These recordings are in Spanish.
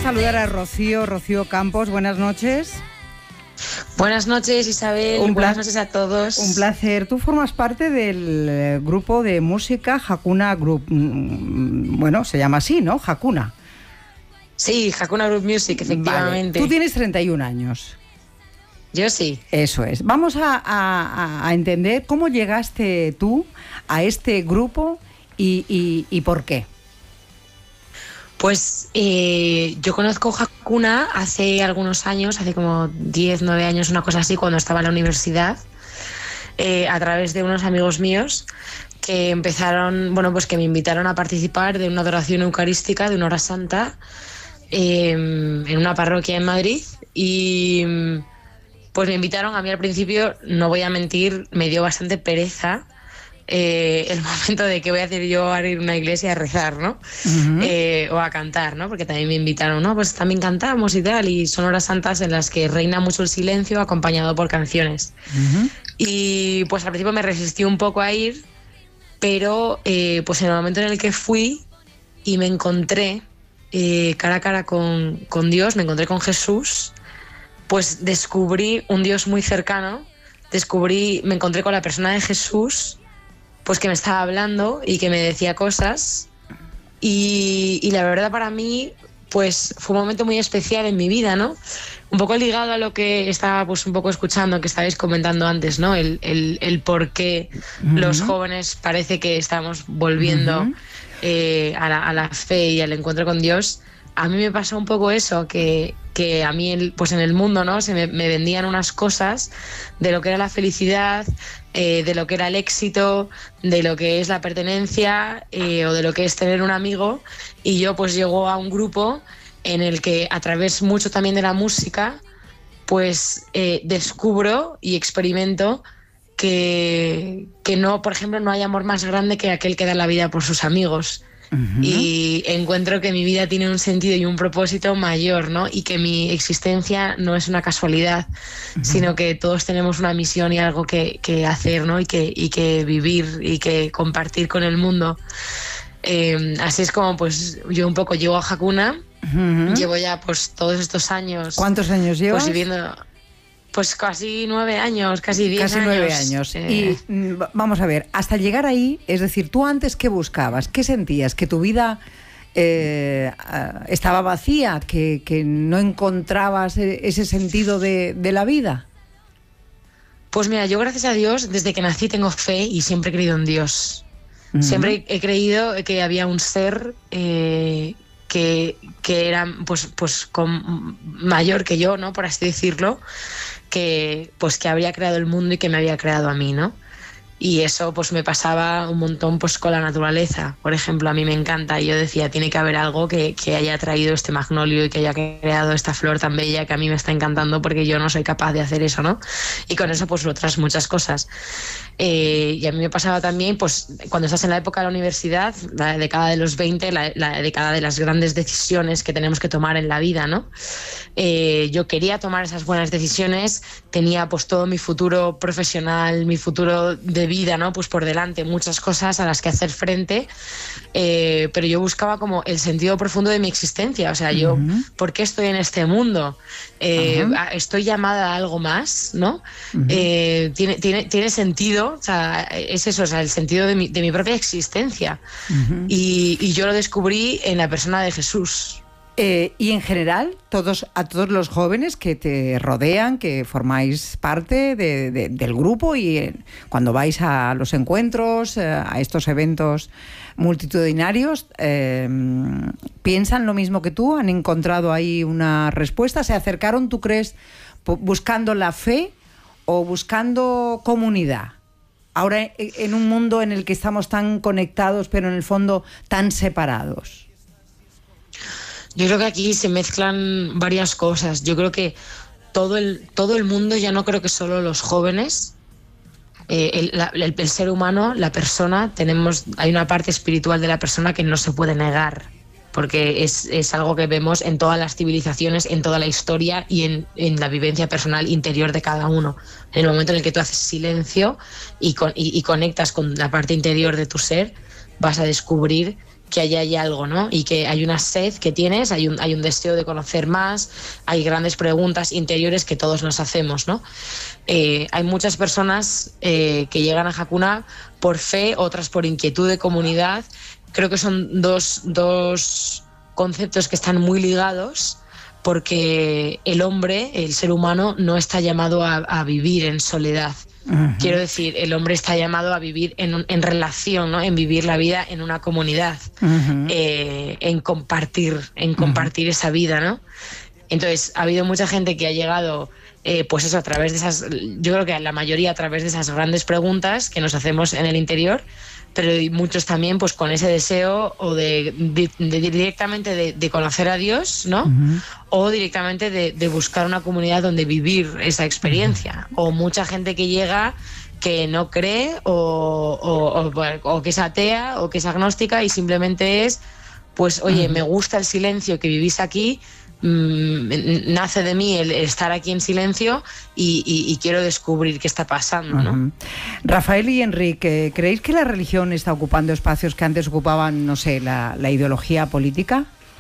saludar a Rocío Campos. Buenas noches. Buenas noches, Isabel. Buenas noches a todos. Un placer. Tú formas parte del grupo de música Hakuna Group. Bueno, se llama así, ¿no? Hakuna. Sí, Hakuna Group Music, efectivamente. Vale. Tú tienes 31 años. Yo sí. Eso es. Vamos a entender cómo llegaste tú a este grupo y por qué. Pues yo conozco Hakuna hace algunos años, hace como 10, 9 años, una cosa así, cuando estaba en la universidad, a través de unos amigos míos que empezaron, bueno, pues que me invitaron a participar de una adoración eucarística, de una hora santa, en una parroquia en Madrid. Y pues me invitaron. A mí al principio, no voy a mentir, me dio bastante pereza el momento de que voy a hacer yo a ir a una iglesia a rezar, ¿no? O a cantar, ¿no? Porque también me invitaron, ¿no? Pues también cantamos y tal, y son horas santas en las que reina mucho el silencio acompañado por canciones. Y pues al principio me resistí un poco a ir, pero pues en el momento en el que fui y me encontré cara a cara con Dios, me encontré con Jesús, pues descubrí un Dios muy cercano, me encontré con la persona de Jesús, pues que me estaba hablando y que me decía cosas, y la verdad para mí pues fue un momento muy especial en mi vida, ¿no? Un poco ligado a lo que estaba pues un poco escuchando, que estabais comentando antes, ¿no? El por qué los jóvenes parece que estamos volviendo a la fe y al encuentro con Dios. A mí me pasó un poco eso, que a mí pues en el mundo, ¿no? me vendían unas cosas de lo que era la felicidad, de lo que era el éxito, de lo que es la pertenencia, o de lo que es tener un amigo, y yo pues llego a un grupo en el que, a través mucho también de la música, pues descubro y experimento que no, por ejemplo, no hay amor más grande que aquel que da la vida por sus amigos. Y encuentro que mi vida tiene un sentido y un propósito mayor, ¿no? Y que mi existencia no es una casualidad, sino que todos tenemos una misión y algo que hacer, ¿no? Y que vivir y que compartir con el mundo. Así es como pues yo un poco llego a Hakuna. Llevo ya pues todos estos años. ¿Cuántos años llevas? Pues viviendo pues casi 9 años, casi 10 años. Casi 9 años. Y vamos a ver, hasta llegar ahí, es decir, ¿tú antes qué buscabas? ¿Qué sentías? ¿Que tu vida estaba vacía? ¿Que no encontrabas ese sentido de la vida? Pues mira, yo gracias a Dios, desde que nací tengo fe y siempre he creído en Dios. Siempre he creído que había un ser que era pues mayor que yo, ¿no? Por así decirlo, que habría creado el mundo y que me había creado a mí, ¿no? Y eso pues me pasaba un montón pues con la naturaleza. Por ejemplo, a mí me encanta, y yo decía, tiene que haber algo que haya traído este magnolio y que haya creado esta flor tan bella que a mí me está encantando, porque yo no soy capaz de hacer eso, ¿no? Y con eso pues otras muchas cosas. Y a mí me pasaba también, pues cuando estás en la época de la universidad, la década de los 20, la década de las grandes decisiones que tenemos que tomar en la vida, ¿no? Yo quería tomar esas buenas decisiones, tenía pues todo mi futuro profesional, mi futuro de vida, ¿no? Pues por delante, muchas cosas a las que hacer frente, pero yo buscaba como el sentido profundo de mi existencia. O sea, yo, ¿por qué estoy en este mundo? Estoy llamada a algo más, ¿no? Tiene sentido, o sea, es eso, o sea, el sentido de mi propia existencia. Y yo lo descubrí en la persona de Jesús. Y en general, a todos los jóvenes que te rodean, que formáis parte del grupo, y cuando vais a los encuentros, a estos eventos multitudinarios, ¿piensan lo mismo que tú? ¿Han encontrado ahí una respuesta? ¿Se acercaron, tú crees, buscando la fe o buscando comunidad? Ahora, en un mundo en el que estamos tan conectados, pero en el fondo tan separados. Yo creo que aquí se mezclan varias cosas. Yo creo que todo el mundo, ya no creo que solo los jóvenes, el ser humano, la persona, hay una parte espiritual de la persona que no se puede negar, porque es algo que vemos en todas las civilizaciones, en toda la historia y en la vivencia personal interior de cada uno. En el momento en el que tú haces silencio y conectas con la parte interior de tu ser, vas a descubrir que ahí hay algo, ¿no? Y que hay una sed que tienes, hay un deseo de conocer más, hay grandes preguntas interiores que todos nos hacemos, ¿no? Hay muchas personas que llegan a Hakuna por fe, otras por inquietud de comunidad. Creo que son dos conceptos que están muy ligados, porque el hombre, el ser humano, no está llamado a vivir en soledad. Quiero decir, el hombre está llamado a vivir en relación, ¿no? En vivir la vida en una comunidad, en compartir esa vida, ¿no? Entonces, ha habido mucha gente que ha llegado, pues eso, a través de esas, yo creo que la mayoría a través de esas grandes preguntas que nos hacemos en el interior, pero muchos también pues con ese deseo o de directamente de conocer a Dios, ¿no? O directamente de buscar una comunidad donde vivir esa experiencia. O mucha gente que llega que no cree o que es atea o que es agnóstica y simplemente es, pues oye, me gusta el silencio que vivís aquí, nace de mí el estar aquí en silencio y quiero descubrir qué está pasando, ¿no? Rafael y Enrique, ¿creéis que la religión está ocupando espacios que antes ocupaban, no sé, la ideología política?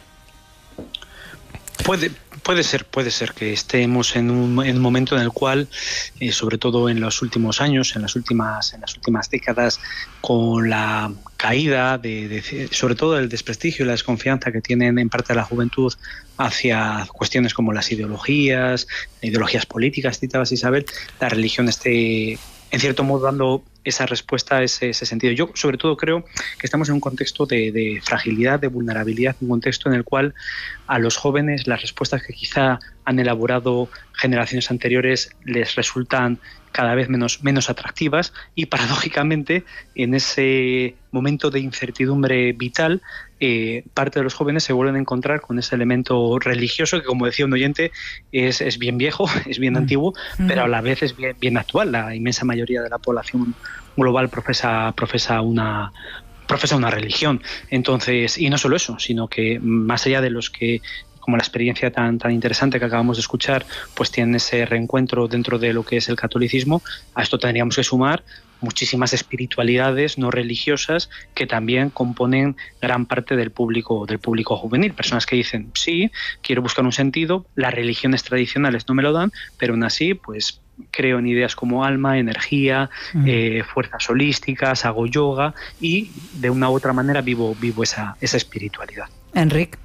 Puede ser que estemos en un momento en el cual, sobre todo en los últimos años, en las últimas décadas, con la caída sobre todo el desprestigio y la desconfianza que tienen en parte de la juventud hacia cuestiones como las ideologías políticas, citabas Isabel, la religión esté en cierto modo dando esa respuesta, ese sentido. Yo sobre todo creo que estamos en un contexto de fragilidad, de vulnerabilidad, un contexto en el cual a los jóvenes las respuestas que quizá han elaborado generaciones anteriores les resultan cada vez menos atractivas y paradójicamente en ese momento de incertidumbre vital parte de los jóvenes se vuelven a encontrar con ese elemento religioso que, como decía un oyente, es bien viejo, es bien antiguo, pero a la vez es bien actual. La inmensa mayoría de la población global profesa una religión. Entonces, y no solo eso, sino que más allá de los que, como la experiencia tan interesante que acabamos de escuchar, pues tienen ese reencuentro dentro de lo que es el catolicismo, a esto tendríamos que sumar muchísimas espiritualidades no religiosas que también componen gran parte del público juvenil. Personas que dicen, sí, quiero buscar un sentido, las religiones tradicionales no me lo dan, pero aún así, pues creo en ideas como alma, energía, fuerzas holísticas, hago yoga y de una u otra manera vivo esa espiritualidad. Enrique.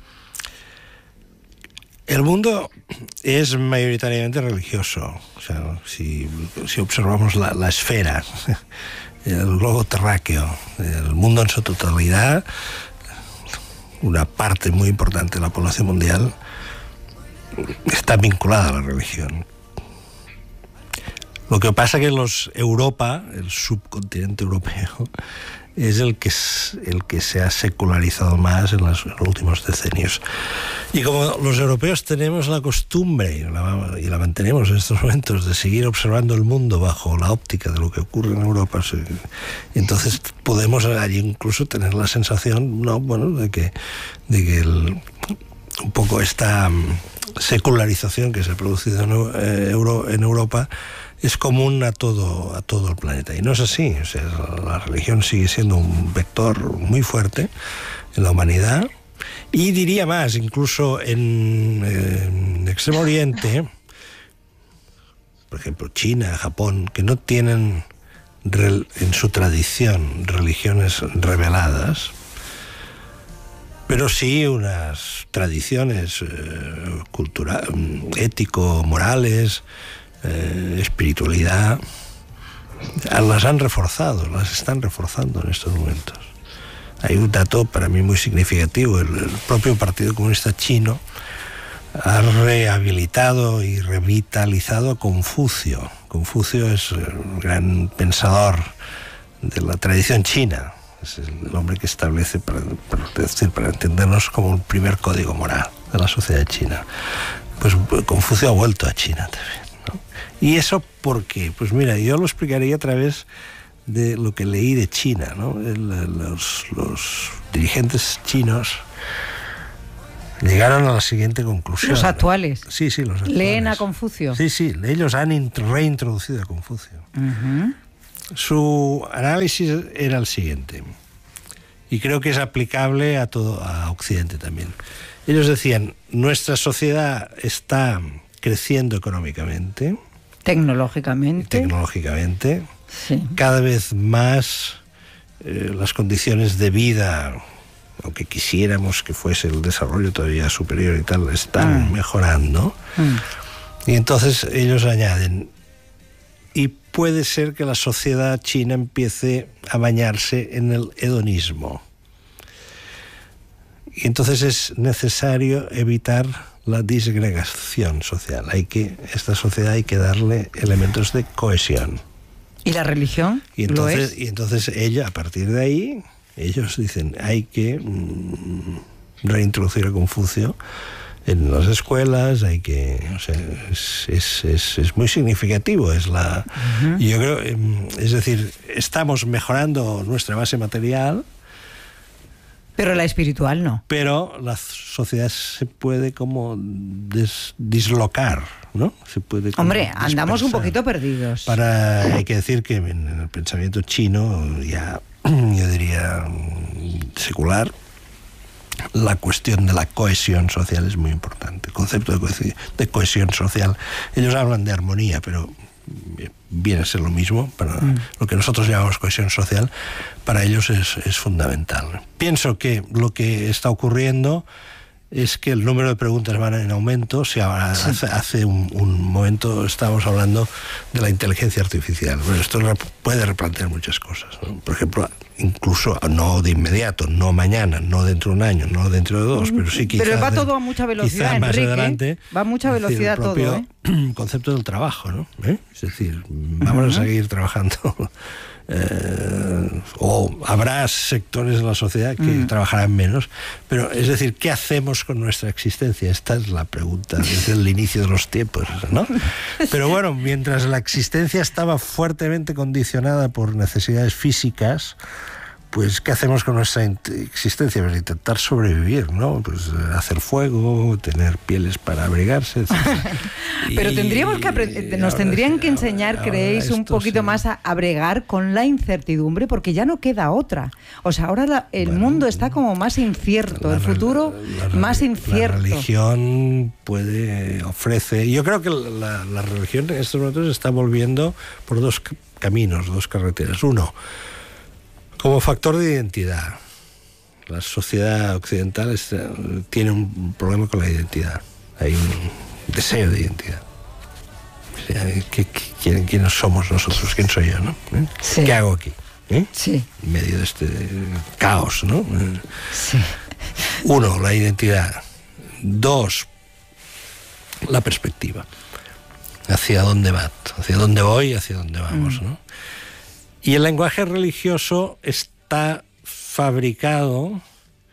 El mundo es mayoritariamente religioso. O sea, si observamos la esfera, el globo terráqueo, el mundo en su totalidad, una parte muy importante de la población mundial está vinculada a la religión. Lo que pasa es que Europa, el subcontinente europeo, es el que se ha secularizado más en los últimos decenios. Y como los europeos tenemos la costumbre, y la mantenemos en estos momentos, de seguir observando el mundo bajo la óptica de lo que ocurre en Europa, entonces podemos allí incluso tener la sensación, de que un poco esta secularización que se ha producido en Europa es común a todo el planeta. Y no es así. O sea, la religión sigue siendo un vector muy fuerte en la humanidad. Y diría más, incluso en Extremo Oriente, por ejemplo, China, Japón, que no tienen en su tradición religiones reveladas, pero sí unas tradiciones ético-morales, espiritualidad, las han reforzado, las están reforzando en estos momentos. Hay un dato para mí muy significativo. El propio Partido Comunista Chino ha rehabilitado y revitalizado a Confucio. Confucio es el gran pensador de la tradición china. Es el hombre que establece, para entendernos, como un primer código moral de la sociedad china. Pues Confucio ha vuelto a China también, ¿no? ¿Y eso por qué? Pues mira, yo lo explicaría a través de lo que leí de China, ¿no? Los dirigentes chinos llegaron a la siguiente conclusión. Los actuales. Sí, los actuales. ¿Leen a Confucio? Sí, ellos han reintroducido a Confucio. Su análisis era el siguiente. y creo que es aplicable a todo, a Occidente también. Ellos decían, nuestra sociedad está creciendo económicamente, tecnológicamente, sí. Cada vez más las condiciones de vida, aunque quisiéramos que fuese el desarrollo todavía superior y tal, están mejorando. Y entonces ellos añaden, y puede ser que la sociedad china empiece a bañarse en el hedonismo. Y entonces es necesario evitar la disgregación social. Esta sociedad hay que darle elementos de cohesión. ¿Y la religión? Y entonces ella, a partir de ahí, ellos dicen, hay que reintroducir a Confucio en las escuelas, hay que, o sea, es muy significativo, yo creo, es decir, estamos mejorando nuestra base material, pero la espiritual no. Pero la sociedad se puede como dislocar, ¿no? Se puede como andamos dispersar. Un poquito perdidos. Hay que decir que en el pensamiento chino, ya yo diría secular, la cuestión de la cohesión social es muy importante. El concepto de cohesión social, ellos hablan de armonía, pero viene a ser lo mismo. Para lo que nosotros llamamos cohesión social, para ellos es fundamental. Pienso que lo que está ocurriendo es que el número de preguntas van en aumento. Hace un momento estábamos hablando de la inteligencia artificial. Bueno, esto puede replantear muchas cosas, ¿no? Por ejemplo, incluso no de inmediato, no mañana, no dentro de un año, no dentro de dos, pero sí quizás... Pero va todo a mucha velocidad, más Enrique. Adelante, va a mucha velocidad todo, ¿eh? El concepto del trabajo, ¿no? Es decir, vamos a seguir trabajando... o habrá sectores de la sociedad que trabajarán menos, pero es decir, ¿qué hacemos con nuestra existencia? Esta es la pregunta desde el inicio de los tiempos, ¿no? Pero bueno, mientras la existencia estaba fuertemente condicionada por necesidades físicas, pues ¿qué hacemos con nuestra existencia? Pues intentar sobrevivir, ¿no? Pues hacer fuego, tener pieles para abrigarse, etc. Pero tendríamos que nos tendrían que enseñar, ¿creéis, un poquito más a bregar con la incertidumbre? Porque ya no queda otra. O sea, ahora el mundo está como más incierto, el futuro más incierto. La religión ofrece... Yo creo que la religión en estos momentos se está volviendo por dos caminos, dos carreteras. Uno, como factor de identidad. La sociedad occidental tiene un problema con la identidad. Hay un deseo de identidad. O sea, ¿quiénes somos nosotros? ¿Quién soy yo, no? Sí. ¿Qué hago aquí? Sí. En medio de este caos, ¿no? Sí. Uno, la identidad. Dos, la perspectiva. ¿Hacia dónde va? ¿Hacia dónde voy? ¿Hacia dónde vamos? ¿No? Y el lenguaje religioso está fabricado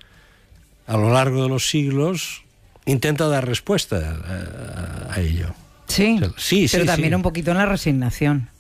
a lo largo de los siglos, intenta dar respuesta a ello. Sí, sí, pero sí, también sí. un poquito en la resignación.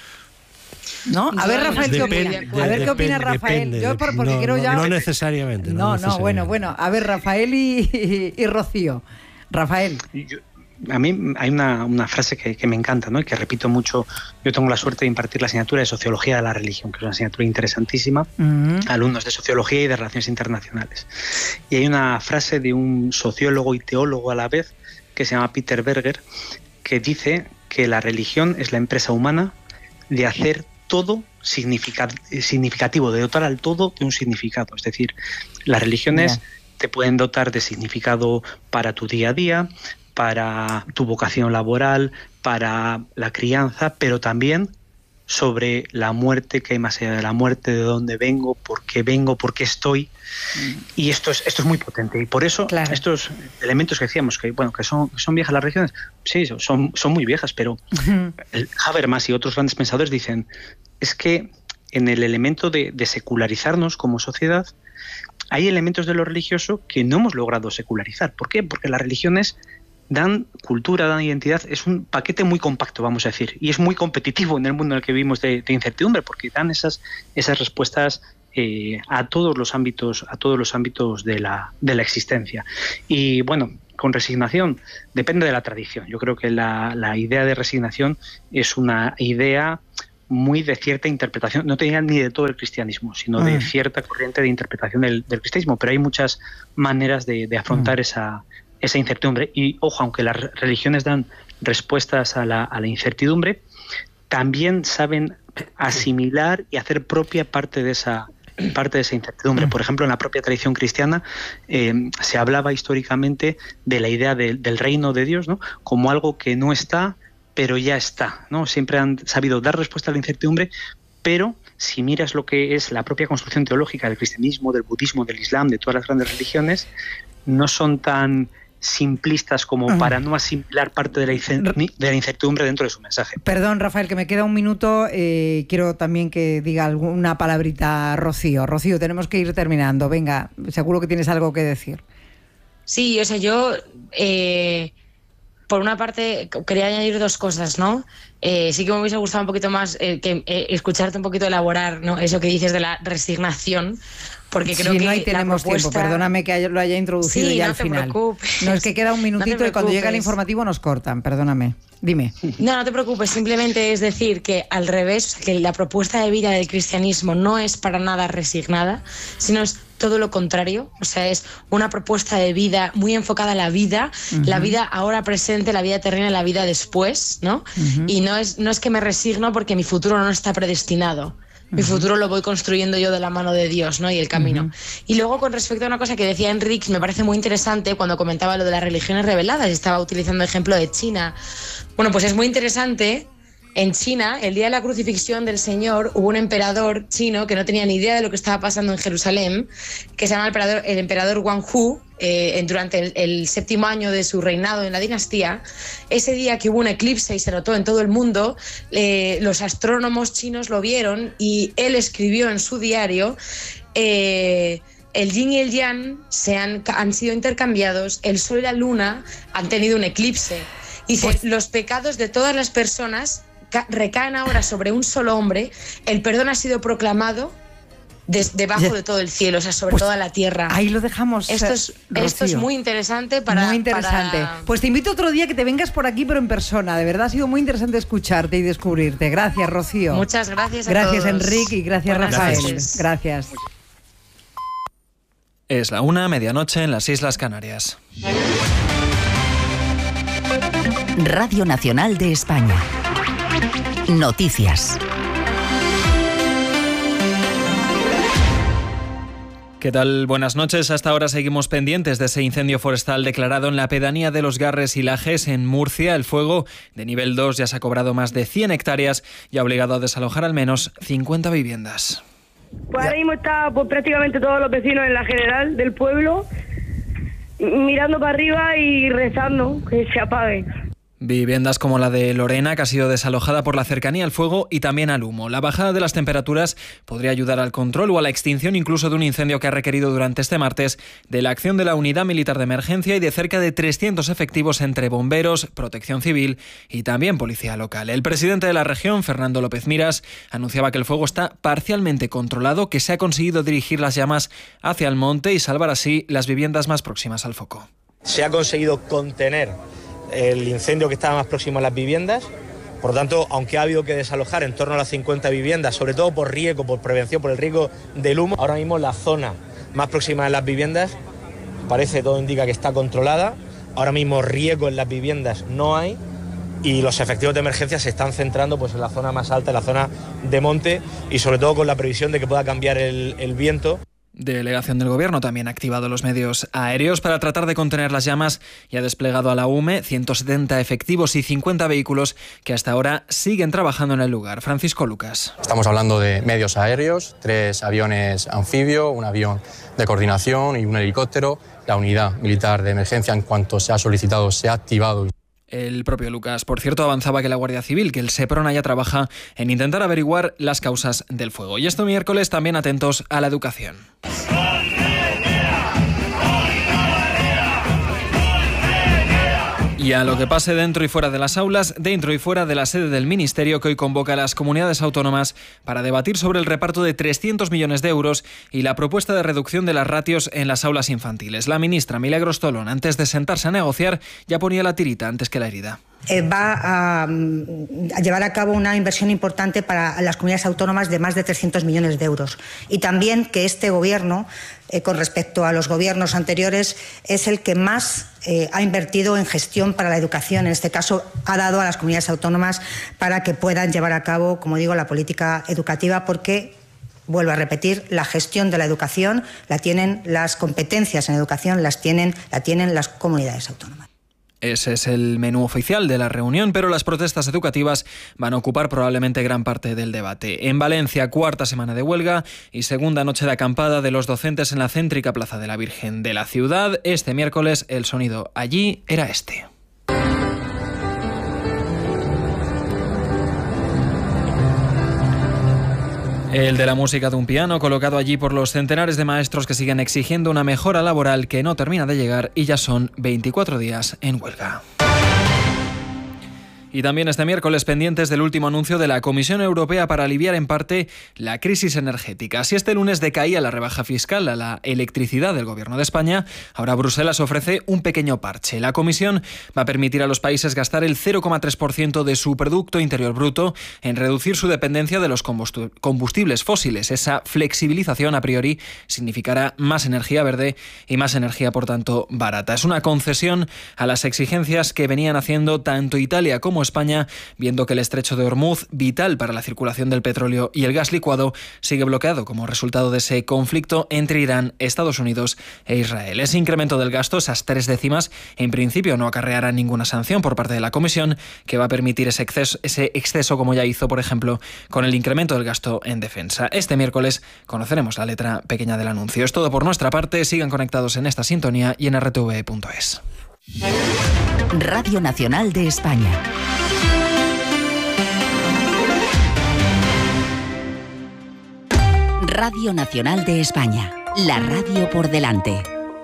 ¿No? A ver, Rafael, ¿qué opina? A ver, ¿qué opina Rafael? Yo porque quiero ya... No necesariamente. No, bueno. A ver, Rafael y Rocío. Rafael. A mí hay una frase que me encanta, ¿no? Y que repito mucho. Yo tengo la suerte de impartir la asignatura de Sociología de la Religión, que es una asignatura interesantísima, a alumnos de Sociología y de Relaciones Internacionales. Y hay una frase de un sociólogo y teólogo a la vez, que se llama Peter Berger, que dice que la religión es la empresa humana de hacer todo significativo, de dotar al todo de un significado. Es decir, las religiones te pueden dotar de significado para tu día a día, para tu vocación laboral, para la crianza, pero también sobre la muerte, que hay más allá de la muerte, de dónde vengo, por qué estoy. Y esto es muy potente. Y por eso estos elementos que decíamos, que son viejas las religiones, sí, son muy viejas, pero Habermas y otros grandes pensadores dicen, es que en el elemento de secularizarnos como sociedad, hay elementos de lo religioso que no hemos logrado secularizar. ¿Por qué? Porque las religiones dan cultura, dan identidad, es un paquete muy compacto, vamos a decir, y es muy competitivo en el mundo en el que vivimos de incertidumbre, porque dan esas respuestas a todos los ámbitos de la existencia. Y bueno, con resignación depende de la tradición. Yo creo que la idea de resignación es una idea muy de cierta interpretación, no tenían ni de todo el cristianismo, sino de cierta corriente de interpretación del cristianismo, pero hay muchas maneras de afrontar esa incertidumbre. Y ojo, aunque las religiones dan respuestas a la incertidumbre, también saben asimilar y hacer propia parte de esa incertidumbre. Por ejemplo, en la propia tradición cristiana se hablaba históricamente de la idea del reino de Dios, ¿no?, como algo que no está, pero ya está, ¿no? Siempre han sabido dar respuesta a la incertidumbre, pero si miras lo que es la propia construcción teológica del cristianismo, del budismo, del islam, de todas las grandes religiones, no son tan simplistas como para no asimilar parte de la incertidumbre dentro de su mensaje. Perdón, Rafael, que me queda un minuto. Quiero también que diga alguna palabrita Rocío. Rocío, tenemos que ir terminando. Venga, seguro que tienes algo que decir. Sí, o sea, yo... por una parte, quería añadir dos cosas, ¿no? Sí que me hubiese gustado un poquito más escucharte un poquito elaborar, ¿no?, eso que dices de la resignación, porque creo que no hay tenemos tiempo, perdóname que lo haya introducido ya al final. Preocupes. No, es que queda un minutito y cuando llega el informativo nos cortan, perdóname. Dime. No te preocupes, simplemente es decir que al revés, que la propuesta de vida del cristianismo no es para nada resignada, sino es todo lo contrario. O sea, es una propuesta de vida muy enfocada a la vida, la vida ahora presente, la vida terrena, la vida después, ¿no? Y no es que me resigno porque mi futuro no está predestinado. Mi futuro lo voy construyendo yo de la mano de Dios, ¿no?, y el camino. Y luego, con respecto a una cosa que decía Enrique, me parece muy interesante cuando comentaba lo de las religiones reveladas, estaba utilizando el ejemplo de China. Bueno, pues es muy interesante. En China, el día de la crucifixión del Señor, hubo un emperador chino que no tenía ni idea de lo que estaba pasando en Jerusalén, que se llama el emperador Wang Hu, durante el 7º año de su reinado en la dinastía. Ese día que hubo un eclipse y se notó en todo el mundo, los astrónomos chinos lo vieron y él escribió en su diario: el yin y el yang han sido intercambiados, el sol y la luna han tenido un eclipse. Dice, los pecados de todas las personas recaen ahora sobre un solo hombre, el perdón ha sido proclamado debajo de todo el cielo, o sea, sobre toda la tierra. Ahí lo dejamos. Esto es muy interesante Muy interesante. Pues te invito otro día que te vengas por aquí, pero en persona. De verdad ha sido muy interesante escucharte y descubrirte. Gracias, Rocío. Muchas gracias a Gracias, todos. Enrique, y gracias, Rafael. Gracias. Es la 1:00, medianoche en las Islas Canarias. Radio Nacional de España. Noticias. ¿Qué tal? Buenas noches. Hasta ahora seguimos pendientes de ese incendio forestal declarado en la pedanía de Los Garres y Lajes, en Murcia. El fuego de nivel 2 ya se ha cobrado más de 100 hectáreas y ha obligado a desalojar al menos 50 viviendas. Pues ahora mismo está prácticamente todos los vecinos en la general del pueblo mirando para arriba y rezando que se apague. Viviendas como la de Lorena, que ha sido desalojada por la cercanía al fuego y también al humo. La bajada de las temperaturas podría ayudar al control o a la extinción incluso de un incendio que ha requerido durante este martes de la acción de la Unidad Militar de Emergencia y de cerca de 300 efectivos entre bomberos, protección civil y también policía local. El presidente de la región, Fernando López Miras, anunciaba que el fuego está parcialmente controlado, que se ha conseguido dirigir las llamas hacia el monte y salvar así las viviendas más próximas al foco. Se ha conseguido contener el incendio que estaba más próximo a las viviendas. Por lo tanto, aunque ha habido que desalojar en torno a las 50 viviendas, sobre todo por riesgo, por prevención, por el riesgo del humo, ahora mismo la zona más próxima de las viviendas parece, todo indica que está controlada. Ahora mismo riesgo en las viviendas no hay y los efectivos de emergencia se están centrando pues en la zona más alta, en la zona de monte y sobre todo con la previsión de que pueda cambiar el viento. Delegación del Gobierno también ha activado los medios aéreos para tratar de contener las llamas y ha desplegado a la UME 170 efectivos y 50 vehículos que hasta ahora siguen trabajando en el lugar. Francisco Lucas. Estamos hablando de medios aéreos, 3 aviones anfibio, un avión de coordinación y un helicóptero. La unidad militar de emergencia, en cuanto se ha solicitado, se ha activado. El propio Lucas, por cierto, avanzaba que la Guardia Civil, que el Seprona ya trabaja en intentar averiguar las causas del fuego. Y este miércoles también atentos a la educación. Y a lo que pase dentro y fuera de las aulas, dentro y fuera de la sede del Ministerio, que hoy convoca a las comunidades autónomas para debatir sobre el reparto de 300 millones de euros y la propuesta de reducción de las ratios en las aulas infantiles. La ministra Milagros Tolón, antes de sentarse a negociar, ya ponía la tirita antes que la herida. va a llevar a cabo una inversión importante para las comunidades autónomas de más de 300 millones de euros. Y también que este gobierno, con respecto a los gobiernos anteriores, es el que más ha invertido en gestión para la educación. En este caso, ha dado a las comunidades autónomas para que puedan llevar a cabo, como digo, la política educativa, porque, vuelvo a repetir, la gestión de la educación la tienen, las competencias en educación la tienen las comunidades autónomas. Ese es el menú oficial de la reunión, pero las protestas educativas van a ocupar probablemente gran parte del debate. En Valencia, cuarta semana de huelga y segunda noche de acampada de los docentes en la céntrica Plaza de la Virgen de la ciudad. Este miércoles el sonido allí era este. El de la música de un piano colocado allí por los centenares de maestros que siguen exigiendo una mejora laboral que no termina de llegar y ya son 24 días en huelga. Y también este miércoles pendientes del último anuncio de la Comisión Europea para aliviar en parte la crisis energética. Si este lunes decaía la rebaja fiscal a la electricidad del Gobierno de España, ahora Bruselas ofrece un pequeño parche. La Comisión va a permitir a los países gastar el 0,3% de su Producto Interior Bruto en reducir su dependencia de los combustibles fósiles. Esa flexibilización a priori significará más energía verde y más energía, por tanto, barata. Es una concesión a las exigencias que venían haciendo tanto Italia como España, viendo que el estrecho de Hormuz, vital para la circulación del petróleo y el gas licuado, sigue bloqueado como resultado de ese conflicto entre Irán, Estados Unidos e Israel. Ese incremento del gasto, esas 3 décimas, en principio no acarreará ninguna sanción por parte de la Comisión, que va a permitir ese exceso como ya hizo, por ejemplo, con el incremento del gasto en defensa. Este miércoles conoceremos la letra pequeña del anuncio. Es todo por nuestra parte. Sigan conectados en esta sintonía y en rtv.es. Radio Nacional de España. Radio Nacional de España. La radio por delante.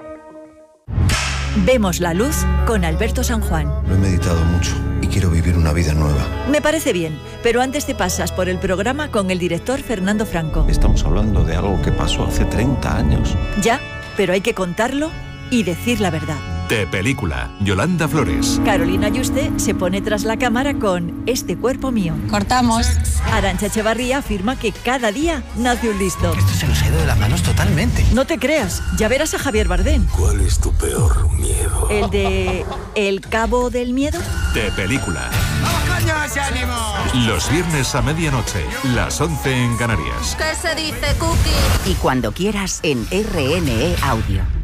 Vemos la luz con Alberto San Juan. Lo he meditado mucho y quiero vivir una vida nueva. Me parece bien, pero antes te pasas por el programa con el director Fernando Franco. Estamos hablando de algo que pasó hace 30 años. Ya, pero hay que contarlo y decir la verdad. De película, Yolanda Flores. Carolina Yuste se pone tras la cámara con Este cuerpo mío. Cortamos. Arantxa Echevarría afirma que cada día nace un listo. Esto se nos ha ido de las manos totalmente. No te creas, ya verás a Javier Bardem. ¿Cuál es tu peor miedo? ¿El de El Cabo del Miedo? De película. ¡Vamos, coño, ánimo! Los viernes a medianoche, las 11 en Canarias. ¿Qué se dice, Cookie? Y cuando quieras en RNE Audio.